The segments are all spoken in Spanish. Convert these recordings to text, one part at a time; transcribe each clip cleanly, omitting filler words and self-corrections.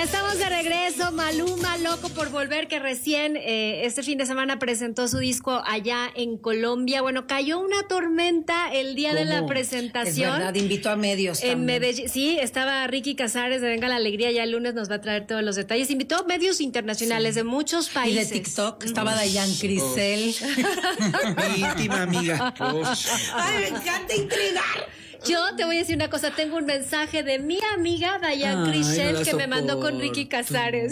Estamos de regreso. Maluma, loco por volver, que recién este fin de semana presentó su disco allá en Colombia. Bueno, cayó una tormenta el día de la presentación. Es verdad, invitó a medios en también. Medellín. Sí, estaba Ricky Casares de Venga la Alegría, ya el lunes nos va a traer todos los detalles. Invitó medios internacionales de muchos países. Y de TikTok estaba Dayan Crisel. Mi íntima amiga. Ay, me encanta intrigar. Yo te voy a decir una cosa, tengo un mensaje de mi amiga Dayan Crisel que me mandó con Ricky Casares.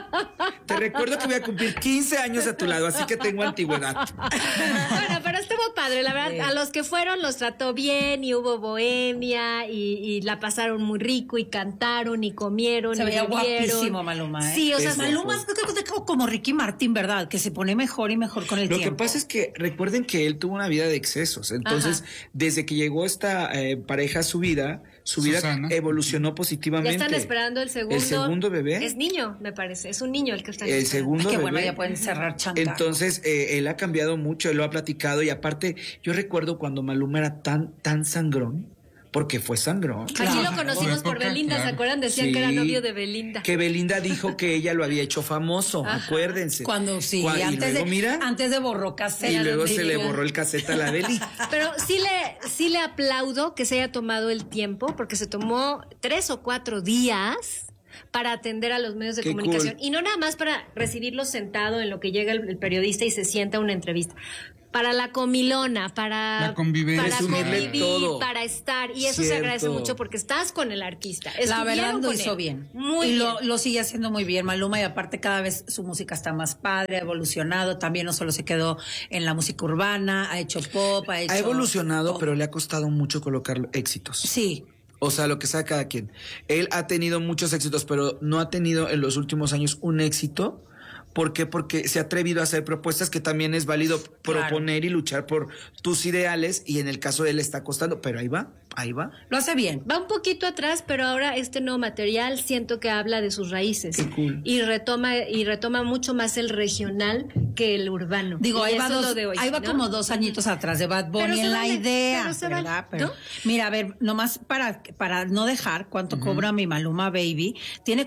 Te recuerdo que voy a cumplir 15 años a tu lado, así que tengo antigüedad. Bueno, pero estuvo padre, la verdad, sí. A los que fueron los trató bien y hubo bohemia y la pasaron muy rico y cantaron y comieron. Se veía guapísimo Maluma, ¿eh? Sí, o sea, Maluma es como Ricky Martin, ¿verdad? Que se pone mejor y mejor con el tiempo. Lo que pasa es que recuerden que él tuvo una vida de excesos, entonces desde que llegó esta pareja a su vida Susana evolucionó positivamente. Ya están esperando el segundo bebé. Es niño, me parece, es un niño el que está el segundo bebé. Bueno, ya pueden cerrar chantaje. Entonces él ha cambiado mucho, él lo ha platicado y aparte yo recuerdo cuando Maluma era tan sangrón. Porque fue sangrón. Así lo conocimos por Belinda, ¿se acuerdan? Decían que era novio de Belinda. Que Belinda dijo que ella lo había hecho famoso, acuérdense. Cuando y antes de borró caseta. Y luego se le borró el caseta a la Beli. Pero sí le aplaudo que se haya tomado el tiempo, porque se tomó 3 o 4 días para atender a los medios de comunicación. Cool. Y no nada más para recibirlos sentado en lo que llega el periodista y se sienta a una entrevista. Para la comilona, para convivir, todo. Para estar. Y eso se agradece mucho porque estás con el artista. La verdad lo hizo bien. Muy bien. Lo sigue haciendo muy bien Maluma y aparte cada vez su música está más padre, ha evolucionado. También no solo se quedó en la música urbana, ha hecho pop, ha evolucionado, pero le ha costado mucho colocar éxitos. Sí. O sea, lo que sabe cada quien. Él ha tenido muchos éxitos, pero no ha tenido en los últimos años un éxito. ¿Por qué? Porque se ha atrevido a hacer propuestas que también es válido proponer y luchar por tus ideales y en el caso de él está costando, pero ahí va. Lo hace bien. Va un poquito atrás, pero ahora este nuevo material siento que habla de sus raíces. Qué cool. Y retoma mucho más el regional que el urbano. Digo, ahí va como 2 añitos atrás de Bad Bunny en la idea, ¿verdad? Pero, mira, a ver, nomás para no dejar cuánto cobra mi Maluma Baby, tiene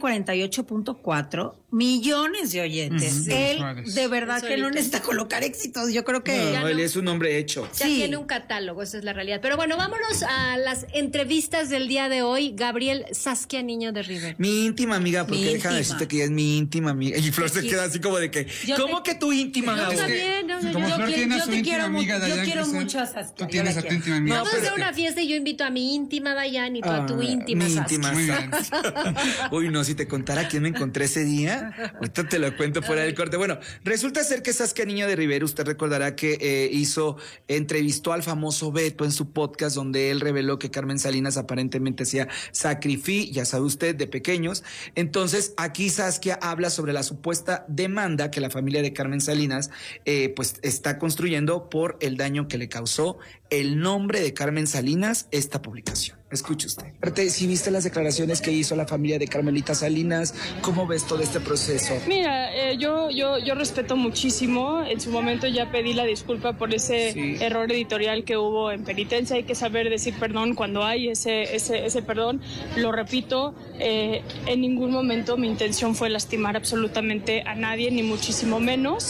48.4 millones de oyentes. Él de verdad que no necesita colocar éxitos. Yo creo que él es un hombre hecho. Ya tiene un catálogo, esa es la realidad. Pero bueno, vámonos a las entrevistas del día de hoy. Gabriel Saskia Niño de Rivera. Mi íntima amiga, porque déjame decirte que ella es mi íntima amiga. Y Flor se queda así como de que, ¿cómo que tu íntima amiga? Está bien, yo te quiero mucho a Saskia. Tú tienes a tu íntima amiga. Vamos a hacer una fiesta y yo invito a mi íntima Dayan y tú a tu íntima Saskia. Uy, no, si te contara quién me encontré ese día, ahorita te lo cuento fuera del corte. Bueno, resulta ser que Saskia Niño de Rivera, usted recordará que entrevistó al famoso Beto en su podcast donde él reveló que Carmen Salinas aparentemente hacía sacrificio, ya sabe usted, de pequeños. Entonces, aquí Saskia habla sobre la supuesta demanda que la familia de Carmen Salinas pues está construyendo por el daño que le causó el nombre de Carmen Salinas esta publicación. Escuche usted. Si viste las declaraciones que hizo la familia de Carmelita Salinas, ¿cómo ves todo este proceso? Mira, yo respeto muchísimo. En su momento ya pedí la disculpa por ese error editorial que hubo en Penitencia. Hay que saber decir perdón cuando hay ese perdón. Lo repito, en ningún momento mi intención fue lastimar absolutamente a nadie, ni muchísimo menos.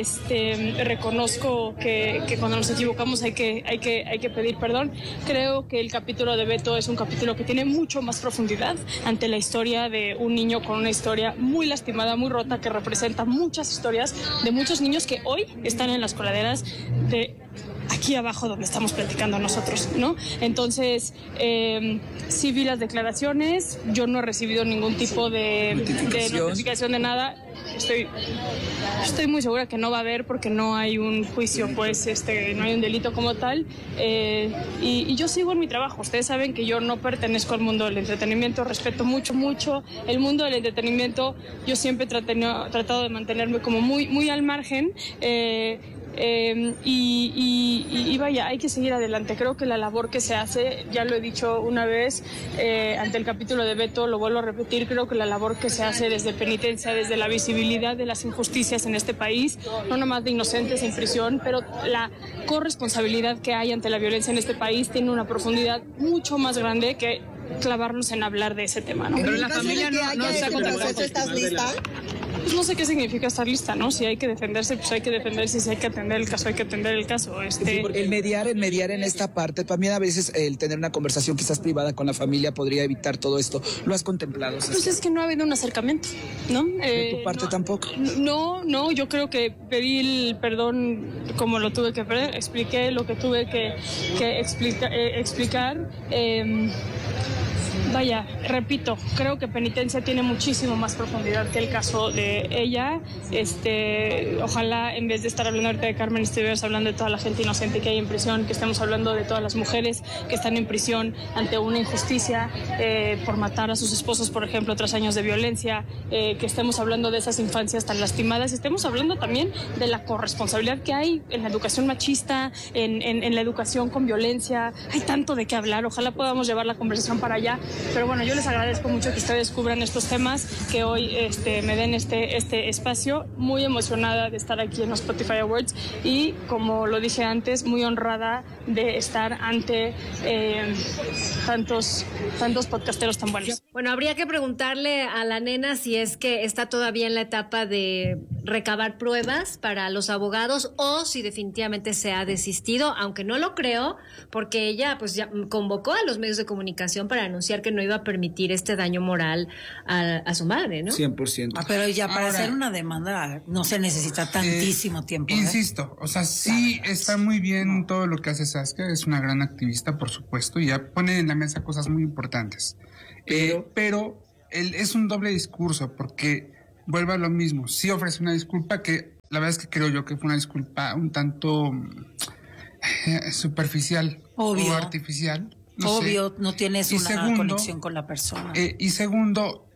Reconozco que cuando nos equivocamos hay que pedir perdón. Creo que el capítulo de Beto es un capítulo que tiene mucho más profundidad ante la historia de un niño con una historia muy lastimada, muy rota, que representa muchas historias de muchos niños que hoy están en las coladeras de aquí abajo donde estamos platicando nosotros, ¿no? Entonces, sí vi las declaraciones, yo no he recibido ningún tipo de notificación de nada. Estoy muy segura que no va a haber porque no hay un juicio, pues, no hay un delito como tal, y yo sigo en mi trabajo. Ustedes saben que yo no pertenezco al mundo del entretenimiento, respeto mucho el mundo del entretenimiento. Yo siempre he tratado de mantenerme como muy al margen, y vaya, hay que seguir adelante. Creo que la labor que se hace, ya lo he dicho una vez ante el capítulo de Beto, lo vuelvo a repetir, creo que la labor que se hace desde Penitencia, desde la visibilidad de las injusticias en este país, no nomás de inocentes en prisión, pero la corresponsabilidad que hay ante la violencia en este país tiene una profundidad mucho más grande que clavarnos en hablar de ese tema, ¿no? Pero la familia no está con proceso. ¿Estás lista? Pues no sé qué significa estar lista, ¿no? Si hay que defenderse, pues hay que defenderse. Si hay que atender el caso, hay que atender el caso. Sí, porque el mediar en esta parte, también a veces el tener una conversación quizás privada con la familia podría evitar todo esto. ¿Lo has contemplado? Pues es que no ha habido un acercamiento, ¿no? ¿De tu parte tampoco? No, yo creo que pedí el perdón como lo tuve que pedir, expliqué lo que tuve que explicar. Vaya, repito, creo que Penitencia tiene muchísimo más profundidad que el caso de ella. Ojalá en vez de estar hablando ahorita de Carmen, estuvieras hablando de toda la gente inocente que hay en prisión, que estemos hablando de todas las mujeres que están en prisión ante una injusticia por matar a sus esposos, por ejemplo, tras años de violencia, que estemos hablando de esas infancias tan lastimadas, estemos hablando también de la corresponsabilidad que hay en la educación machista, en la educación con violencia. Hay tanto de qué hablar, ojalá podamos llevar la conversación para allá. Pero bueno, yo les agradezco mucho que ustedes cubran estos temas, que hoy me den este espacio. Muy emocionada de estar aquí en los Spotify Awards y, como lo dije antes, muy honrada de estar ante tantos podcasteros tan buenos. Bueno, habría que preguntarle a la nena si es que está todavía en la etapa de recabar pruebas para los abogados o si definitivamente se ha desistido, aunque no lo creo, porque ella pues ya convocó a los medios de comunicación para anunciar que no iba a permitir este daño moral a su madre, ¿no? 100%. Pero ya para hacer una demanda no se necesita tantísimo tiempo. Insisto, o sea, sí está muy bien todo lo que hace Saskia, es una gran activista, por supuesto, y ya pone en la mesa cosas muy importantes. Pero es un doble discurso, porque vuelve a lo mismo. Sí ofrece una disculpa que la verdad es que creo yo que fue una disculpa un tanto superficial o artificial. No tienes una conexión con la persona. Y segundo,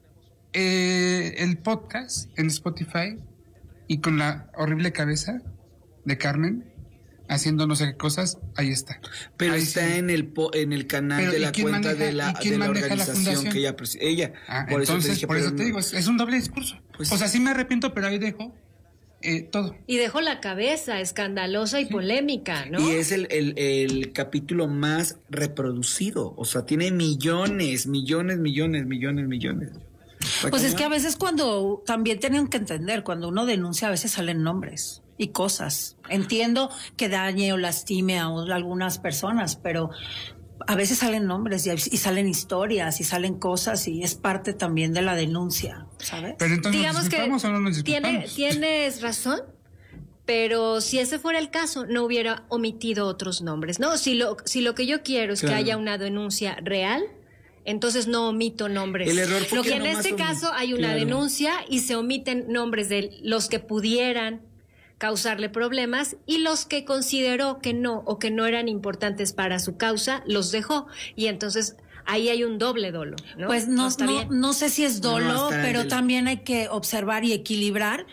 el podcast en Spotify y con la horrible cabeza de Carmen haciendo no sé qué cosas, ahí está. Pero ahí está sí. en el canal de la cuenta de la organización que ella. Por eso te digo, es un doble discurso. Pues, o sea, sí me arrepiento, pero ahí dejo todo. Y dejó la cabeza escandalosa y polémica, ¿no? Y es el capítulo más reproducido. O sea, tiene millones. Pues es que a veces cuando también tienen que entender, cuando uno denuncia a veces salen nombres y cosas. Entiendo que dañe o lastime a algunas personas, pero a veces salen nombres y salen historias y salen cosas y es parte también de la denuncia, ¿sabes? Pero entonces, digamos ¿nos disculpamos o no nos disculpamos? Tienes razón, pero si ese fuera el caso, no hubiera omitido otros nombres, ¿no? Si lo que yo quiero es que haya una denuncia real, entonces no omito nombres. El error fue que en este caso hay una denuncia y se omiten nombres de los que pudieran causarle problemas y los que consideró que no o que no eran importantes para su causa los dejó y entonces ahí hay un doble dolo, ¿no? Pues no sé si es dolo, pero también hay que observar y equilibrar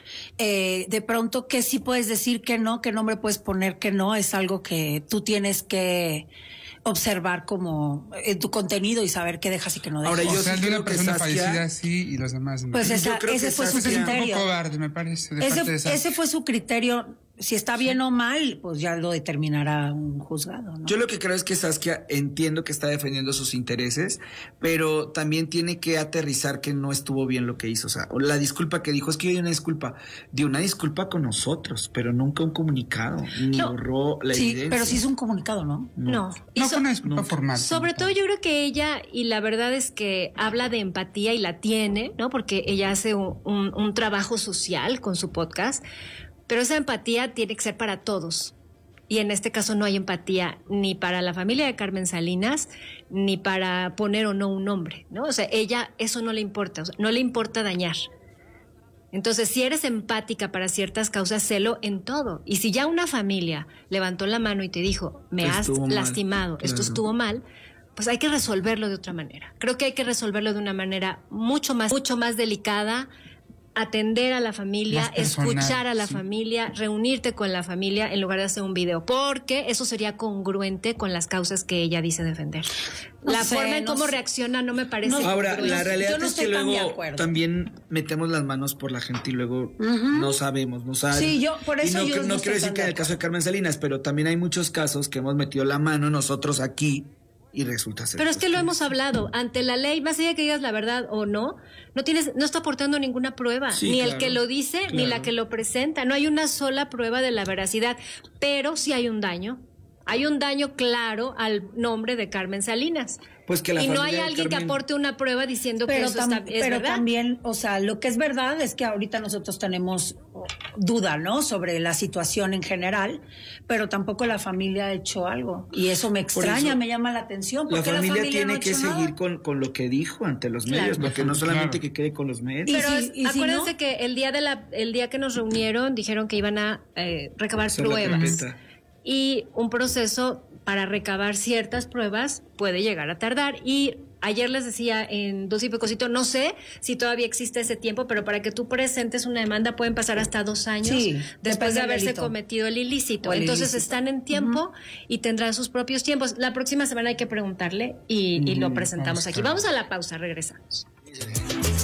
de pronto que sí puedes decir que no, qué nombre puedes poner que no, es algo que tú tienes que observar como en tu contenido y saber qué dejas y qué no dejas. Ahora, yo de una persona fallecida sí y los demás no. Pues ese fue su criterio. Es un poco cobarde, me parece. Ese fue su criterio. Si está bien o mal, pues ya lo determinará un juzgado, ¿no? Yo lo que creo es que Saskia entiendo que está defendiendo sus intereses, pero también tiene que aterrizar que no estuvo bien lo que hizo. O sea, la disculpa que dijo, es que dio una disculpa con nosotros, pero nunca un comunicado, ni borró la evidencia. Sí, pero sí hizo un comunicado, ¿no? No. No fue una disculpa formal. Sobre todo yo creo que ella, y la verdad es que habla de empatía y la tiene, ¿no? Porque ella hace un trabajo social con su podcast. Pero esa empatía tiene que ser para todos. Y en este caso no hay empatía ni para la familia de Carmen Salinas, ni para poner o no un nombre, ¿no? O sea, ella eso no le importa, o sea, no le importa dañar. Entonces, si eres empática para ciertas causas, sélo en todo. Y si ya una familia levantó la mano y te dijo, me has lastimado, esto estuvo mal, pues hay que resolverlo de otra manera. Creo que hay que resolverlo de una manera mucho más delicada, atender a la familia, escuchar a la familia, reunirte con la familia en lugar de hacer un video, porque eso sería congruente con las causas que ella dice defender. La forma en cómo reacciona no me parece. Ahora, la realidad es que luego también metemos las manos por la gente y luego no sabemos, no sabemos. Sí, por eso yo no quiero decir que en el caso de Carmen Salinas, pero también hay muchos casos que hemos metido la mano nosotros aquí y resulta ser. Pero es que lo hemos hablado, ante la ley, más allá de que digas la verdad o no está aportando ninguna prueba, ni el que lo dice, ni la que lo presenta, no hay una sola prueba de la veracidad, pero sí hay un daño. Hay un daño claro al nombre de Carmen Salinas. Pues que la y no hay familia de alguien que Carmen- aporte una prueba diciendo que eso es Pero verdad. también, o sea, lo que es verdad es que ahorita nosotros tenemos duda, ¿no? Sobre la situación en general, pero tampoco la familia ha hecho algo. Y eso me extraña, me llama la atención. La Porque familia no tiene ha que hecho seguir nada. con lo que dijo ante los medios, porque no solamente que quede con los medios. Pero ¿Y si acuérdense no? que el día que nos reunieron dijeron que iban a recabar Hacer la pruebas. carpeta. Y un proceso para recabar ciertas pruebas puede llegar a tardar. Y ayer les decía en Dos y Pecosito, no sé si todavía existe ese tiempo, pero para que tú presentes una demanda pueden pasar hasta 2 años después depende de del haberse delito. cometido el ilícito. O el Entonces ilícito. están en tiempo y tendrán sus propios tiempos. La próxima semana hay que preguntarle y lo presentamos aquí. Vamos a la pausa, regresamos.